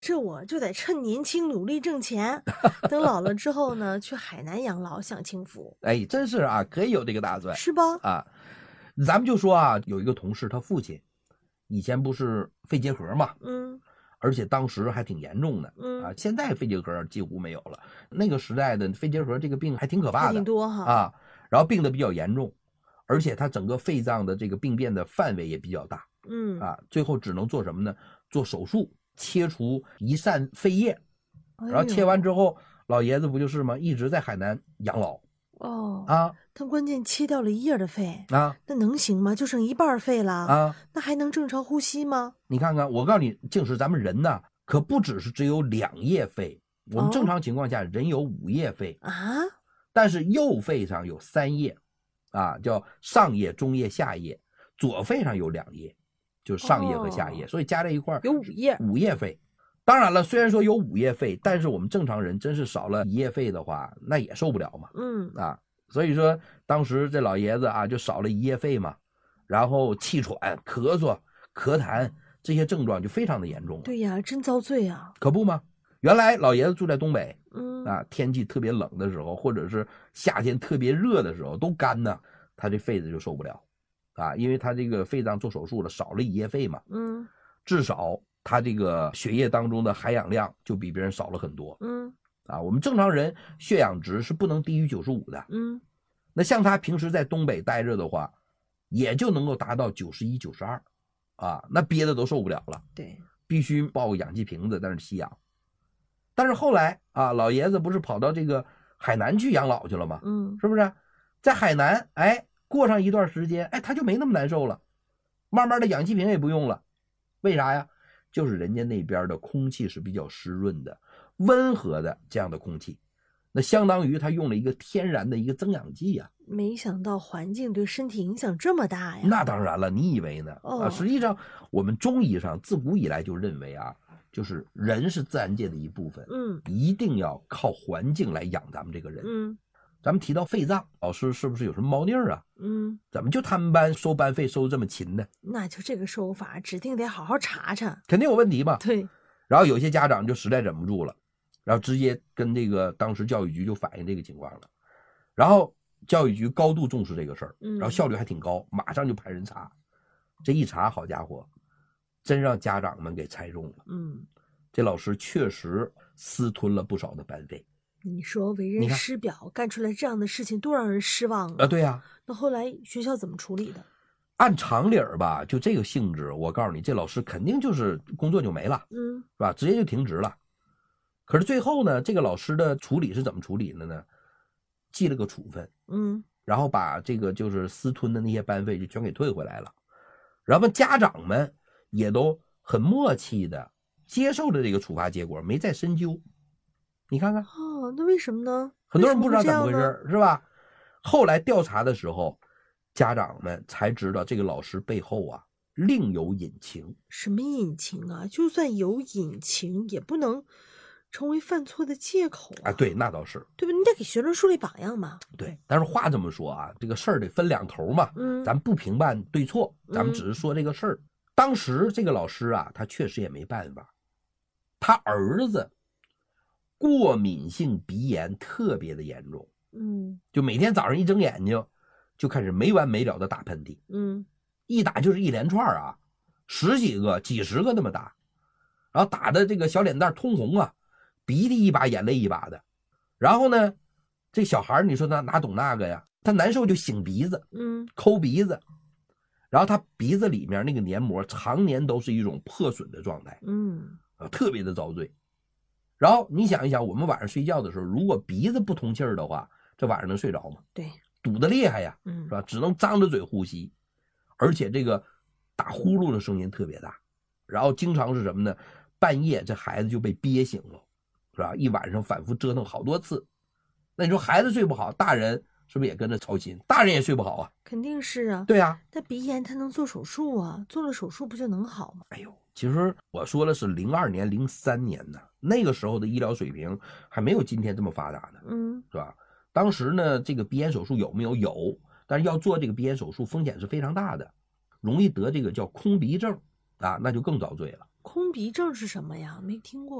这我就得趁年轻努力挣钱，等老了之后呢，去海南养老享清福。 哎，真是啊，可以有这个打算， 是吧？ 啊，咱们就说啊，有一个同事，他父亲以前不是肺结核嘛，而且当时还挺严重的，啊，现在肺结核几乎没有了，那个时代的肺结核这个病还挺可怕的， 还挺多哈， 啊，然后病得比较严重，而且他整个肺脏的这个病变的范围也比较大，最后只能做什么呢？做手术。切除一扇肺叶，然后切完之后，老爷子不就是吗？一直在海南养老。 但关键切掉了一叶的肺啊， 那能行吗？就剩一半肺了啊， 那还能正常呼吸吗？ 你看看，我告诉你，净是咱们人呢，可不只有2叶肺，我们正常情况下人有5叶肺啊， 但是右肺上有3叶，啊，叫上叶、中叶、下叶，左肺上有2叶。就是上叶和下叶，所以加在一块有5 叶肺。当然了，虽然说有5叶肺，但是我们正常人真是少了1叶肺的话，那也受不了嘛。所以说当时这老爷子啊，就少了1叶肺嘛，然后气喘、咳嗽、咳痰这些症状就非常的严重。 对呀，真遭罪啊！ 可不吗？原来老爷子住在东北，天气特别冷的时候，或者是夏天特别热的时候，都干呢，他这肺子就受不了。因为他这个肺脏做手术了，少了1叶肺嘛，至少他这个血液当中的含氧量就比别人少了很多，我们正常人血氧值是不能低于95的，那像他平时在东北待着的话，也就能够达到91、92，那憋的都受不了了， 对， 必须抱个氧气瓶子在那吸氧。但是后来老爷子不是跑到这个海南去养老去了吗？是不是？在海南，过上一段时间，他就没那么难受了，慢慢的氧气瓶也不用了。为啥呀？就是人家那边的空气是比较湿润的、温和的这样的空气，那相当于他用了一个天然的一个增氧剂呀。 没想到环境对身体影响这么大呀！ 那当然了，你以为呢？实际上我们中医上自古以来就认为就是人是自然界的一部分，一定要靠环境来养咱们这个人。咱们提到肺脏，老师是不是有什么猫腻啊？怎么就他们班收班费收这么勤呢？ 那就这个收法，指定得好好查查， 肯定有问题嘛。 对。 然后有些家长就实在忍不住了，然后直接跟这个当时教育局就反映这个情况了。然后教育局高度重视这个事儿，然后效率还挺高，马上就派人查。这一查，好家伙，真让家长们给猜中了。这老师确实私吞了不少的班费。 你说为人师表，干出来这样的事情多让人失望啊！对呀， 那后来学校怎么处理的？ 按常理吧，就这个性质，我告诉你，这老师肯定就是工作就没了，是吧？直接就停职了。可是最后呢，这个老师的处理是怎么处理的呢？记了个处分，然后把这个就是私吞的那些班费就全给退回来了。然后家长们也都很默契的接受了这个处罚结果，没再深究。你看看那为什么呢？ 很多人不知道怎么回事，是吧？后来调查的时候，家长们才知道这个老师背后另有隐情。 什么隐情啊？就算有隐情，也不能成为犯错的借口对，那倒是， 对吧？你得给学生树立榜样嘛。 对，但是话这么说这个事儿得分2头嘛。咱不评判对错，咱们只是说这个事儿。当时这个老师他确实也没办法，他儿子过敏性鼻炎特别的严重，就每天早上一睁眼睛就开始没完没了的打喷嚏，一打就是一连串10几个、几十个那么打，然后打的这个小脸蛋通红鼻涕一把眼泪一把的。然后呢，这小孩你说他哪懂那个呀？他难受就擤鼻子，抠鼻子，然后他鼻子里面那个黏膜常年都是一种破损的状态，特别的遭罪。然后你想一想，我们晚上睡觉的时候，如果鼻子不通气儿的话，这晚上能睡着吗？ 对， 堵得厉害呀，是吧？只能张着嘴呼吸，而且这个打呼噜的声音特别大。然后经常是什么呢？半夜这孩子就被憋醒了，是吧？一晚上反复折腾好多次。那你说孩子睡不好，大人是不是也跟着操心？大人也睡不好肯定是啊。 对啊， 那鼻炎他能做手术做了手术不就能好吗？ 哎呦，其实我说的是02年、03年呢，那个时候的医疗水平还没有今天这么发达呢，是吧？当时呢，这个鼻炎手术有没有？有，但是要做这个鼻炎手术风险是非常大的，容易得这个叫空鼻症那就更遭罪了。 空鼻症是什么呀？没听过。